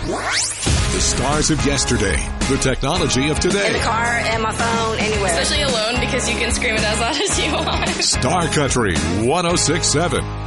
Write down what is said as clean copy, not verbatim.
The stars of yesterday, the technology of today. In the car, and my phone, anywhere. Especially alone because you can scream it as loud as you want. Star Country 106.7.